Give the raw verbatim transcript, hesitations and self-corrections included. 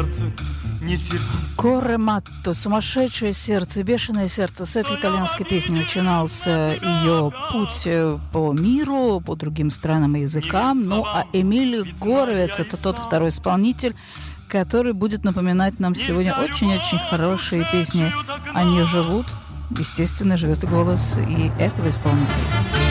сердце, не сердись. Корре матто, сумасшедшее сердце, бешеное сердце. С этой итальянской песни начинался ее путь по миру, по другим странам и языкам. Ну, а Эмиль Горовец — это тот второй исполнитель, который будет напоминать нам сегодня очень-очень хорошие песни. Они живут, естественно, живет и голос и этого исполнителя.